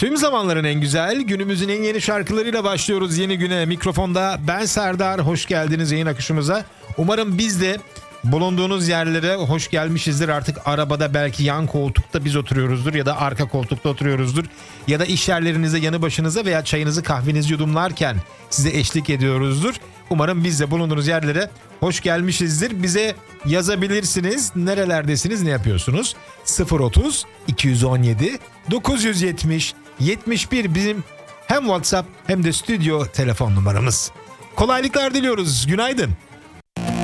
Tüm zamanların en güzel, günümüzün en yeni şarkılarıyla başlıyoruz yeni güne. Mikrofonda ben Serdar, hoş geldiniz yayın akışımıza. Umarım biz de bulunduğunuz yerlere hoş gelmişizdir. Artık arabada belki yan koltukta biz oturuyoruzdur ya da arka koltukta oturuyoruzdur. Ya da iş yerlerinizde yanı başınıza veya çayınızı kahvenizi yudumlarken size eşlik ediyoruzdur. Umarım biz de bulunduğunuz yerlere hoş gelmişizdir. Bize yazabilirsiniz. Nerelerdesiniz, ne yapıyorsunuz? 030 217 970 71 bizim hem WhatsApp hem de stüdyo telefon numaramız. Kolaylıklar diliyoruz. Günaydın.